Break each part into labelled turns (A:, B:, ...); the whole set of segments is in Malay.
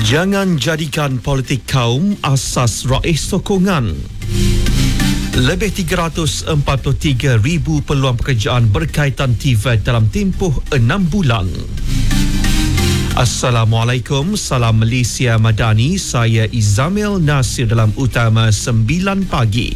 A: Jangan jadikan politik kaum asas raih sokongan. Lebih 343,000 peluang pekerjaan berkaitan TVET dalam tempoh 6 bulan. Assalamualaikum, salam Malaysia Madani. Saya Izamil Nasir dalam Utama 9 pagi.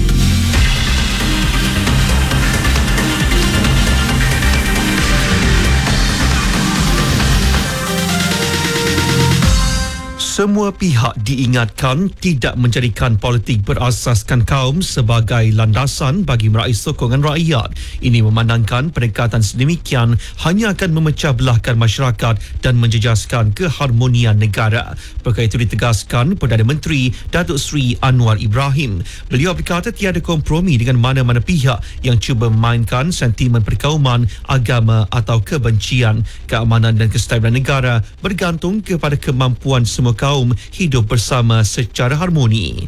A: Semua pihak diingatkan tidak menjadikan politik berasaskan kaum sebagai landasan bagi meraih sokongan rakyat. Ini memandangkan pendekatan sedemikian hanya akan memecah belahkan masyarakat dan menjejaskan keharmonian negara. Perkara itu ditegaskan Perdana Menteri Datuk Seri Anwar Ibrahim. Beliau berkata tiada kompromi dengan mana-mana pihak yang cuba memainkan sentimen perkauman, agama atau kebencian. Keamanan dan kestabilan negara bergantung kepada kemampuan semua kaum hidup bersama secara harmoni.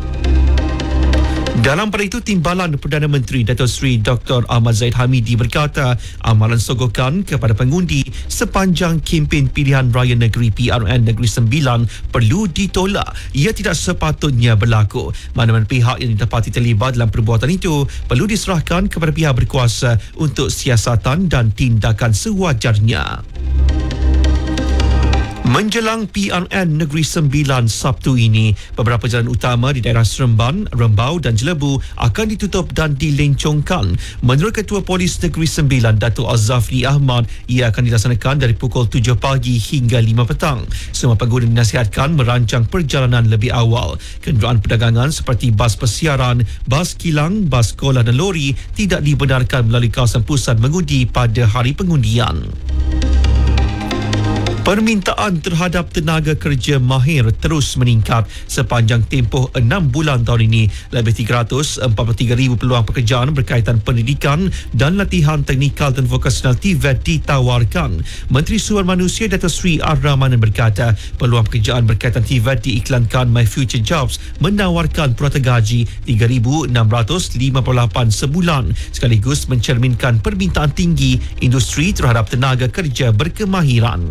A: Dalam pada itu, Timbalan Perdana Menteri Datuk Seri Dr. Ahmad Zahid Hamidi berkata amalan sogokan kepada pengundi sepanjang kempen pilihan raya negeri PRN Negeri Sembilan perlu ditolak. Ia tidak sepatutnya berlaku. Mana-mana pihak yang didapati terlibat dalam perbuatan itu perlu diserahkan kepada pihak berkuasa untuk siasatan dan tindakan sewajarnya. Menjelang PRN Negeri Sembilan Sabtu ini, beberapa jalan utama di daerah Seremban, Rembau dan Jelebu akan ditutup dan dilencongkan. Menurut Ketua Polis Negeri Sembilan, Datuk Azafri Ahmad, ia akan dilaksanakan dari pukul 7 pagi hingga 5 petang. Semua pengguna dinasihatkan merancang perjalanan lebih awal. Kenderaan perdagangan seperti bas persiaran, bas kilang, bas sekolah dan lori tidak dibenarkan melalui kawasan pusat mengundi pada hari pengundian. Permintaan terhadap tenaga kerja mahir terus meningkat sepanjang tempoh 6 bulan tahun ini. Lebih 343,000 peluang pekerjaan berkaitan pendidikan dan latihan teknikal dan vokasional TVET ditawarkan. Menteri Sumber Manusia Datuk Seri Ar-Rahmanan berkata peluang pekerjaan berkaitan TVET diiklankan My Future Jobs menawarkan purata gaji RM3,658 sebulan sekaligus mencerminkan permintaan tinggi industri terhadap tenaga kerja berkemahiran.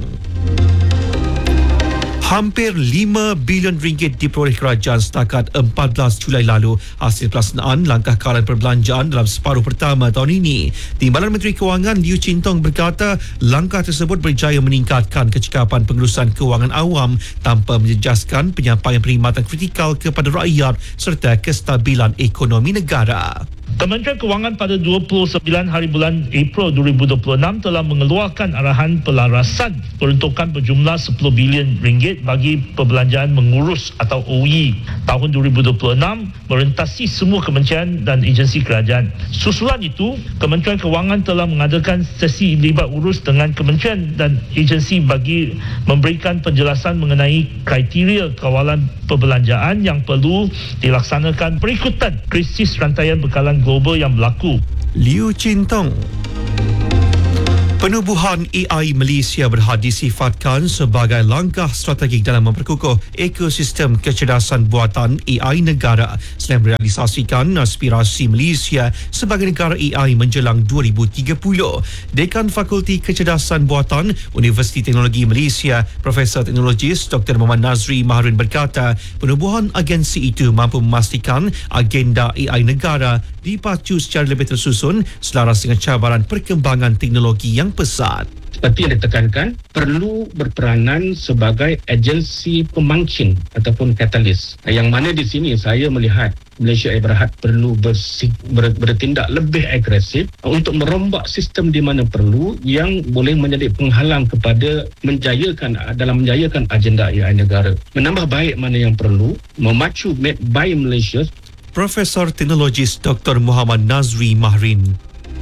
A: Hampir RM5 bilion diperoleh kerajaan setakat 14 Julai lalu hasil pelaksanaan langkah kawalan perbelanjaan dalam separuh pertama tahun ini. Timbalan Menteri Kewangan Liu Chin Tong berkata langkah tersebut berjaya meningkatkan kecekapan pengurusan kewangan awam tanpa menjejaskan penyampaian perkhidmatan kritikal kepada rakyat serta kestabilan ekonomi negara.
B: Kementerian Kewangan pada 29 hari bulan April 2026 telah mengeluarkan arahan pelarasan peruntukan berjumlah RM10 bilion bagi perbelanjaan mengurus atau OE tahun 2026 merentasi semua kementerian dan agensi kerajaan. Susulan itu, Kementerian Kewangan telah mengadakan sesi libat urus dengan kementerian dan agensi bagi memberikan penjelasan mengenai kriteria kawalan perbelanjaan yang perlu dilaksanakan berikutan krisis rantaian bekalan global yang berlaku.
A: Liu Chin Tong. Penubuhan AI Malaysia berhad disifatkan sebagai langkah strategik dalam memperkukuh ekosistem kecerdasan buatan AI negara selain merealisasikan aspirasi Malaysia sebagai negara AI menjelang 2030. Dekan Fakulti Kecerdasan Buatan Universiti Teknologi Malaysia, Profesor Teknologis Dr. Muhammad Nazri Mahrin berkata, penubuhan agensi itu mampu memastikan agenda AI negara dipacu secara lebih tersusun selaras dengan cabaran perkembangan teknologi yang pesat.
C: Seperti yang ditekankan, perlu berperanan sebagai agensi pemancing ataupun katalis. Yang mana di sini saya melihat Malaysia Berhad perlu bertindak lebih agresif untuk merombak sistem di mana perlu yang boleh menjadi penghalang kepada menjayakan agenda AI negara. Menambah baik mana yang perlu, memacu Made by Malaysia.
A: Profesor Teknologis Dr. Muhammad Nazri Mahrin.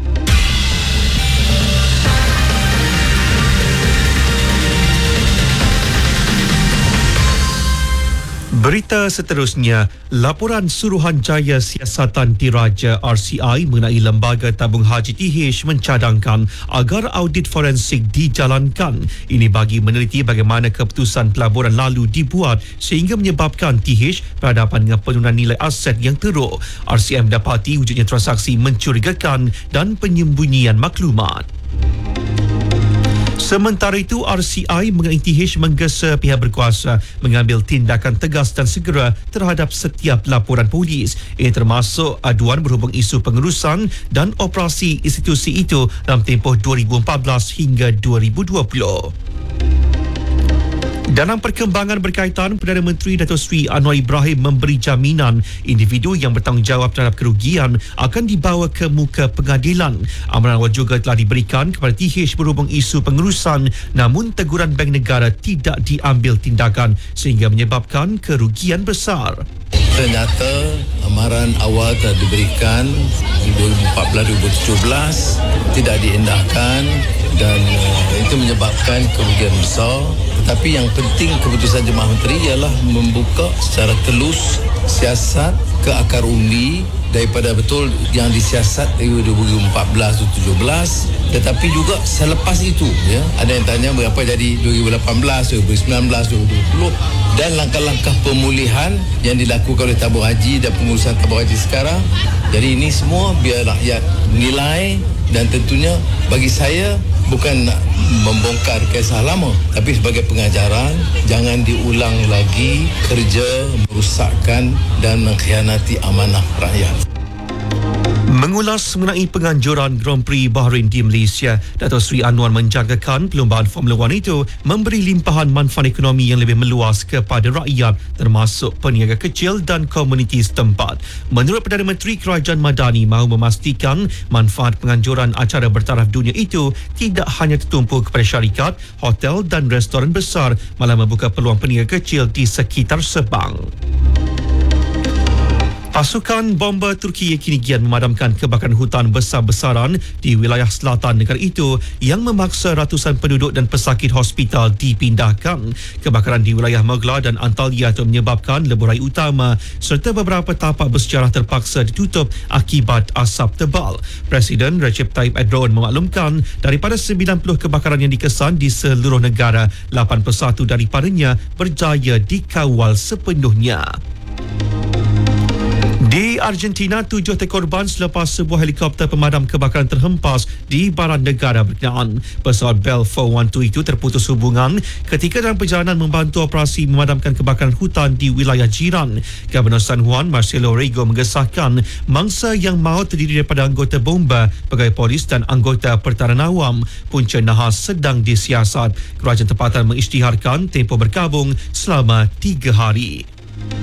A: Berita seterusnya, laporan Suruhanjaya Siasatan Diraja RCI mengenai Lembaga Tabung Haji TH mencadangkan agar audit forensik dijalankan. Ini bagi meneliti bagaimana keputusan pelaburan lalu dibuat sehingga menyebabkan TH berhadapan dengan penurunan nilai aset yang teruk. RCI mendapati wujudnya transaksi mencurigakan dan penyembunyian maklumat. Sementara itu, RCI mengaitih menggesa pihak berkuasa mengambil tindakan tegas dan segera terhadap setiap laporan polis. Ini termasuk aduan berhubung isu pengurusan dan operasi institusi itu dalam tempoh 2014 hingga 2020. Dalam perkembangan berkaitan, Perdana Menteri Datuk Seri Anwar Ibrahim memberi jaminan individu yang bertanggungjawab terhadap kerugian akan dibawa ke muka pengadilan. Amaran awal juga telah diberikan kepada TH berhubung isu pengurusan, namun teguran Bank Negara tidak diambil tindakan sehingga menyebabkan kerugian besar.
D: Ternyata amaran awal telah diberikan 2014-2017 tidak diendahkan dan itu menyebabkan kerugian besar. Tetapi yang penting keputusan Jemaah Menteri ialah membuka secara telus siasat ke akar umbi daripada betul yang disiasat dari 2014-2017, tetapi juga selepas itu ya, ada yang tanya berapa jadi 2018, 2019, 2020 dan langkah-langkah pemulihan yang dilakukan oleh tabung haji dan pengurusan tabung haji sekarang. Jadi ini semua biar rakyat menilai dan tentunya bagi saya bukan nak membongkar kisah lama, tapi sebagai pengajaran jangan diulang lagi kerja merosakkan dan mengkhianati amanah rakyat.
A: Mengulas mengenai penganjuran Grand Prix Bahrain di Malaysia, Datuk Seri Anwar menjangkakan perlombaan Formula 1 itu memberi limpahan manfaat ekonomi yang lebih meluas kepada rakyat termasuk peniaga kecil dan komuniti setempat. Menurut Perdana Menteri, Kerajaan Madani mahu memastikan manfaat penganjuran acara bertaraf dunia itu tidak hanya tertumpu kepada syarikat, hotel dan restoran besar, malah membuka peluang peniaga kecil di sekitar Sabang. Pasukan bomba Turki kini giat memadamkan kebakaran hutan besar-besaran di wilayah selatan negara itu yang memaksa ratusan penduduk dan pesakit hospital dipindahkan. Kebakaran di wilayah Mogla dan Antalya itu menyebabkan lebuh utama serta beberapa tapak bersejarah terpaksa ditutup akibat asap tebal. Presiden Recep Tayyip Erdogan memaklumkan daripada 90 kebakaran yang dikesan di seluruh negara, 81 daripadanya berjaya dikawal sepenuhnya. Di Argentina, 7 korban selepas sebuah helikopter pemadam kebakaran terhempas di barat negara berkenaan. Pesawat Bell 412 itu terputus hubungan ketika dalam perjalanan membantu operasi memadamkan kebakaran hutan di wilayah jiran. Gubernur San Juan, Marcelo Rego, mengesahkan mangsa yang maut terdiri daripada anggota bomba, pegawai polis dan anggota pertahanan awam. Punca nahas sedang disiasat. Kerajaan tempatan mengisytiharkan tempoh berkabung selama 3 hari.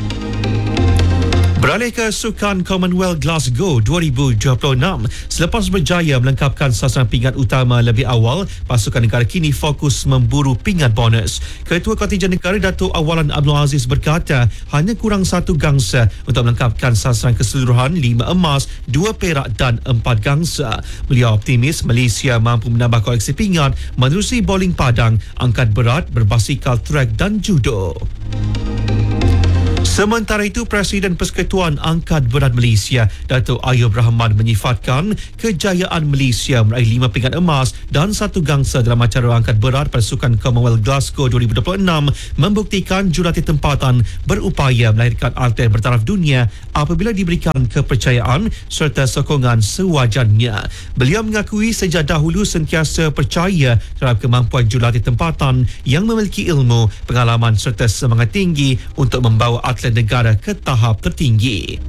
A: Beralih ke Sukan Commonwealth Glasgow 2026, selepas berjaya melengkapkan sasaran pingat utama lebih awal, pasukan negara kini fokus memburu pingat bonus. Ketua Kontingen Negara Datuk Awalan Abdul Aziz berkata hanya kurang 1 gangsa untuk melengkapkan sasaran keseluruhan 5 emas, 2 perak dan 4 gangsa. Beliau optimis Malaysia mampu menambah koleksi pingat menerusi bowling padang, angkat berat, berbasikal trek dan judo. Sementara itu, Presiden Persekutuan Angkat Berat Malaysia, Datuk Ayub Rahman menyifatkan kejayaan Malaysia meraih 5 pingat emas dan 1 gangsa dalam acara angkat berat Pasukan Commonwealth Glasgow 2026 membuktikan jurulatih tempatan berupaya melahirkan atlet bertaraf dunia apabila diberikan kepercayaan serta sokongan sewajarnya. Beliau mengakui sejak dahulu sentiasa percaya terhadap kemampuan jurulatih tempatan yang memiliki ilmu, pengalaman serta semangat tinggi untuk membawa atlet negara ke tahap tertinggi.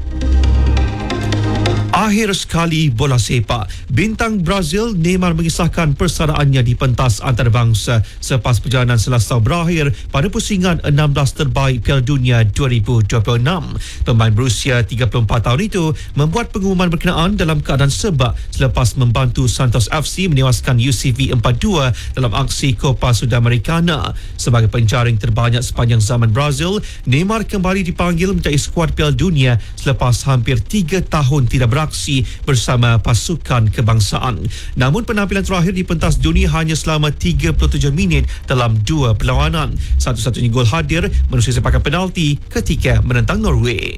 A: Akhir sekali bola sepak. Bintang Brazil Neymar mengisahkan persaraannya di pentas antarabangsa selepas perjalanan selasa berakhir pada pusingan 16 terbaik Piala Dunia 2026. Pemain berusia 34 tahun itu membuat pengumuman berkenaan dalam keadaan sebab selepas membantu Santos FC menewaskan UCV 4-2 dalam aksi Copa Sudamericana. Sebagai penjaring terbanyak sepanjang zaman Brazil, Neymar kembali dipanggil menjadi skuad Piala Dunia selepas hampir 3 tahun tidak beraksi bersama pasukan kebangsaan. Namun penampilan terakhir di pentas dunia hanya selama 37 minit dalam 2 perlawanan. Satu-satunya gol hadir menerusi sepakan penalti ketika menentang Norway.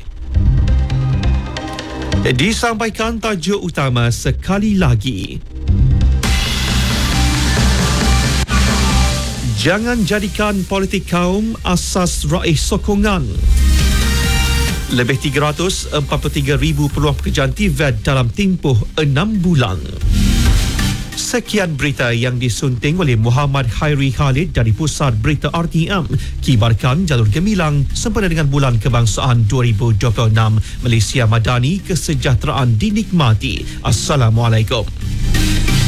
A: Disampaikan tajuk utama sekali lagi. Jangan jadikan politik kaum asas raih sokongan. Lebih 343,000 peluang pekerjaan TVET dalam tempoh 6 bulan. Sekian berita yang disunting oleh Muhammad Khairi Khalid dari Pusat Berita RTM. Kibarkan jalur gemilang sempena dengan Bulan Kebangsaan 2026. Malaysia Madani, kesejahteraan dinikmati. Assalamualaikum.